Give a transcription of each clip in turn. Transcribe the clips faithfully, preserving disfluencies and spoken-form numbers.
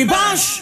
baš!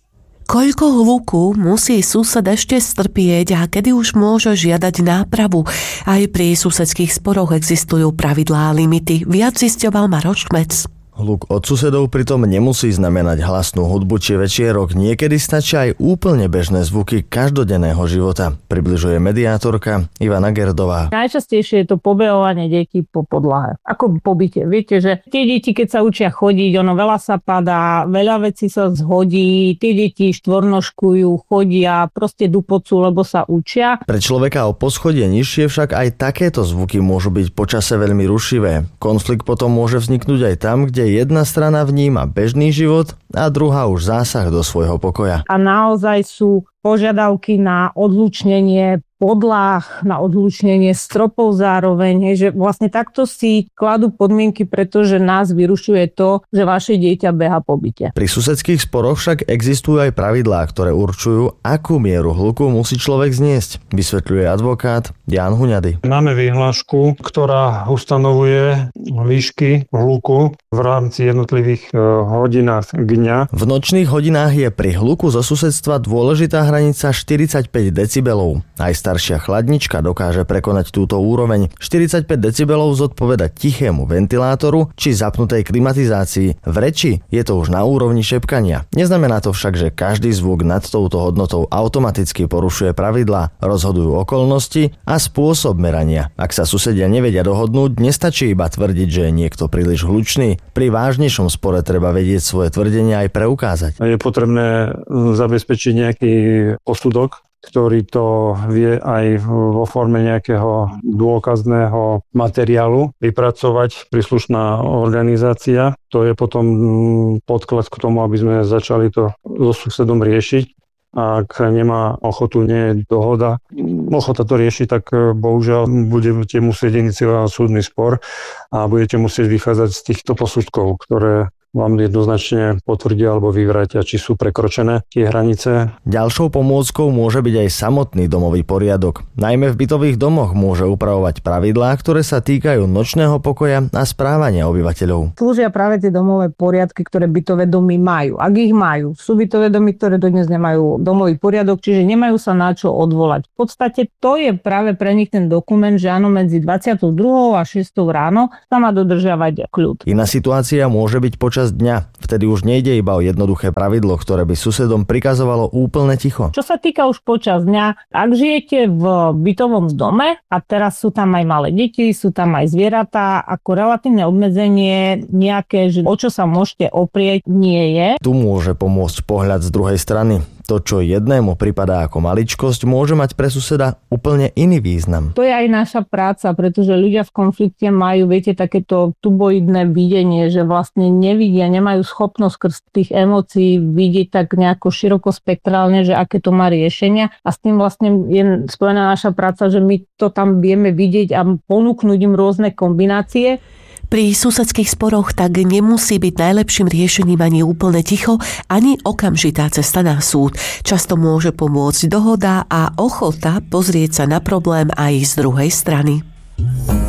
Koľko hluku musí sused ešte strpieť a kedy už môže žiadať nápravu? Aj pri susedských sporoch existujú pravidlá a limity. Viac zisťoval Maroš Kmec. Hluk od susedov pritom nemusí znamenať hlasnú hudbu či večierok. Niekedy stačia aj úplne bežné zvuky každodenného života. Približuje mediátorka Ivana Gerdová. Najčastejšie je to pobehávanie detí po podlahe. Ako po byte. Viete, že tie deti, keď sa učia chodiť, ono veľa sa padá, veľa vecí sa zhodí, tie deti štvornožkujú, chodia, proste dupocú, lebo sa učia. Pre človeka o poschodie nižšie však aj takéto zvuky môžu byť počase veľmi rušivé. Konflikt potom môže vzniknúť aj tam, kde jedna strana vníma bežný život a druhá už zásah do svojho pokoja. A naozaj sú požiadavky na odlúčnenie podlah, na odlúčnenie stropov zároveň, že vlastne takto si kladú podmienky, pretože nás vyrušuje to, že vaše dieťa beha po byte. Pri susedských sporoch však existujú aj pravidlá, ktoré určujú, akú mieru hluku musí človek zniesť, vysvetľuje advokát Ján Huňady. Máme vyhlášku, ktorá ustanovuje výšky hluku v rámci jednotlivých hodinách dňa. V nočných hodinách je pri hluku zo susedstva dôležitá hranica štyridsaťpäť decibelov. Aj staršia chladnička dokáže prekonať túto úroveň. štyridsaťpäť decibelov zodpoveda tichému ventilátoru či zapnutej klimatizácii. V reči je to už na úrovni šepkania. Neznamená to však, že každý zvuk nad touto hodnotou automaticky porušuje pravidlá, rozhodujú okolnosti a spôsob merania. Ak sa susedia nevedia dohodnúť, nestačí iba tvrdiť, že je niekto príliš hlučný. Pri vážnejšom spore treba vedieť svoje tvrdenia aj preukázať. Je potrebné zabezpečiť nejaký posudok, ktorý to vie aj vo forme nejakého dôkazného materiálu vypracovať príslušná organizácia. To je potom podklad k tomu, aby sme začali to so susedom riešiť. Ak nemá ochotu, nie je dohoda, ochota to riešiť, tak bohužiaľ budete musieť iniciovať súdny spor a budete musieť vychádzať z týchto posudkov, ktoré vám jednoznačne potvrdia alebo vyvrátia, či sú prekročené tie hranice. Ďalšou pomôckou môže byť aj samotný domový poriadok. Najmä v bytových domoch môže upravovať pravidlá, ktoré sa týkajú nočného pokoja a správania obyvateľov. Slúžia práve tie domové poriadky, ktoré bytové domy majú. Ak ich majú, sú bytové domy, ktoré dodnes nemajú domový poriadok, čiže nemajú sa na čo odvolať. V podstate to je práve pre nich ten dokument, že áno, medzi dvadsiatou druhou a šiestou ráno sa má dodržiavať kľud. Iná situácia môže byť počas dňa. Vtedy už nejde iba o jednoduché pravidlo, ktoré by susedom prikazovalo úplne ticho. Čo sa týka už počas dňa, ak žijete v bytovom dome a teraz sú tam aj malé deti, sú tam aj zvieratá, ako relatívne obmedzenie nejaké, že o čo sa môžete oprieť, nie je. Tu môže pomôcť pohľad z druhej strany. To, čo jednému pripadá ako maličkosť, môže mať pre suseda úplne iný význam. To je aj naša práca, pretože ľudia v konflikte majú, viete, takéto tuboidné videnie, že vlastne nevidia, nemajú schopnosť skrz tých emócií vidieť tak nejako širokospektrálne, že aké to má riešenia. A s tým vlastne je spojená naša práca, že my to tam vieme vidieť a ponúknuť im rôzne kombinácie. Pri susedských sporoch tak nemusí byť najlepším riešením ani úplne ticho, ani okamžitá cesta na súd. Často môže pomôcť dohoda a ochota pozrieť sa na problém aj z druhej strany.